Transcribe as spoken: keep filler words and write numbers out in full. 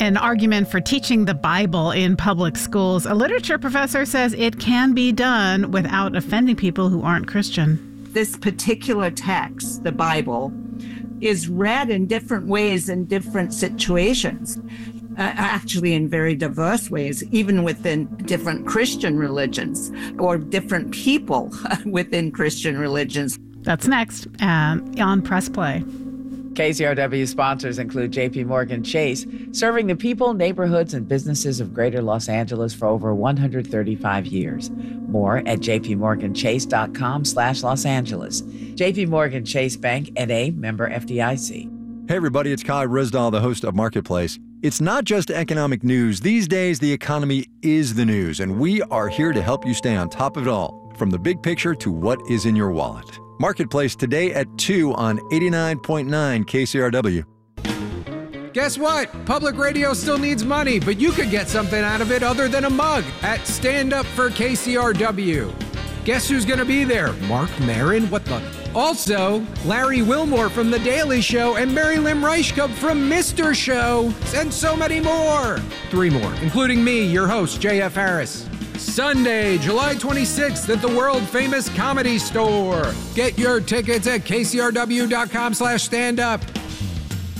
an argument for teaching the Bible in public schools. A literature professor says it can be done without offending people who aren't Christian. This particular text, the Bible, is read in different ways in different situations, uh, actually in very diverse ways, even within different Christian religions or different people within Christian religions. That's next um, on Press Play. K C R W sponsors include J P Morgan Chase, serving the people, neighborhoods, and businesses of greater Los Angeles for over one hundred thirty-five years. More at jpmorganchase.com slash Los Angeles. J P Morgan Chase Bank, N A, member F D I C. Hey everybody, it's Kai Risdahl, the host of Marketplace. It's not just economic news. These days, the economy is the news, and we are here to help you stay on top of it all, from the big picture to what is in your wallet. Marketplace today at two on eighty-nine point nine K C R W. Guess what? Public radio still needs money, but you could get something out of it other than a mug at Stand Up for K C R W. Guess who's going to be there? Mark Maron? What the? Also, Larry Wilmore from The Daily Show and Mary Lim Reichkup from Mister Show, and so many more. Three more, including me, your host, J F Harris. Sunday, July twenty-sixth at the world-famous Comedy Store. Get your tickets at kcrw.com slash stand up.